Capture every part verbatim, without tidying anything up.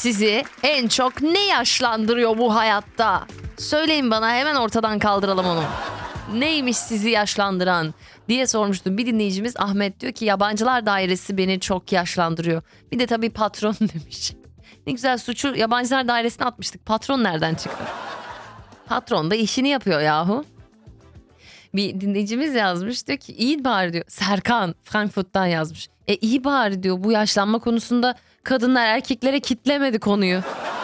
sizi en çok ne yaşlandırıyor bu hayatta? Söyleyin bana, hemen ortadan kaldıralım onu. Neymiş sizi yaşlandıran diye sormuştum. Bir dinleyicimiz Ahmet diyor ki yabancılar dairesi beni çok yaşlandırıyor. Bir de tabii patron demiş. Ne güzel, suçu yabancılar dairesine atmıştık. Patron nereden çıktı? Patron da işini yapıyor yahu. Bir dinleyicimiz yazmış, diyor ki iyi bari diyor. Serkan Frankfurt'tan yazmış. E iyi bari diyor, bu yaşlanma konusunda kadınlar erkeklere kitlemedi konuyu.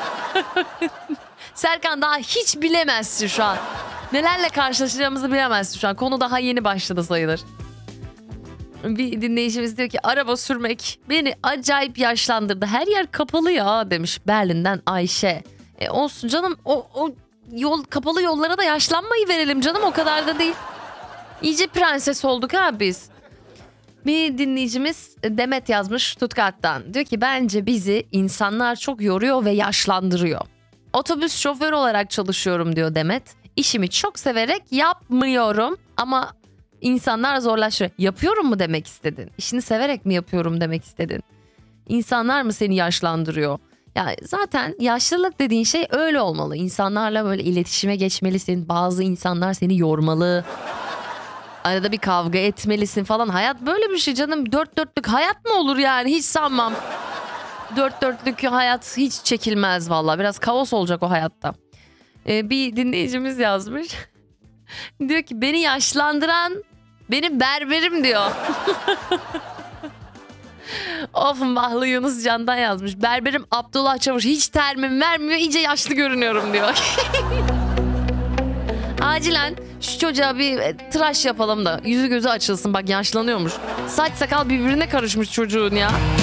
Serkan, daha hiç bilemezsin şu an. Nelerle karşılaşacağımızı bilemezsin şu an. Konu daha yeni başladı sayılır. Bir dinleyicimiz diyor ki araba sürmek beni acayip yaşlandırdı. Her yer kapalı ya demiş Berlin'den Ayşe. E olsun canım, o, o yol kapalı yollara da yaşlanmayı verelim canım, o kadar da değil. İyice prenses olduk ha biz. Bir dinleyicimiz Demet yazmış Stuttgart'tan. Diyor ki bence bizi insanlar çok yoruyor ve yaşlandırıyor. Otobüs şoförü olarak çalışıyorum diyor Demet. İşimi çok severek yapmıyorum ama insanlar zorlaşıyor. Yapıyorum mu demek istedin? İşini severek mi yapıyorum demek istedin? İnsanlar mı seni yaşlandırıyor? Ya zaten yaşlılık dediğin şey öyle olmalı. İnsanlarla böyle iletişime geçmelisin. Bazı insanlar seni yormalı. Arada bir kavga etmelisin falan. Hayat böyle bir şey canım. Dört dörtlük hayat mı olur yani? Hiç sanmam. Dört dörtlük hayat hiç çekilmez valla. Biraz kaos olacak o hayatta. Ee, bir dinleyicimiz yazmış. Diyor ki beni yaşlandıran benim berberim diyor. Of, Mahlı Yunus Can'dan yazmış. Berberim Abdullah Çavuş, hiç termim vermiyor, iyice yaşlı görünüyorum diyor. Acilen şu çocuğa bir tıraş yapalım da yüzü gözü açılsın, bak yaşlanıyormuş. Saç sakal birbirine karışmış çocuğun ya.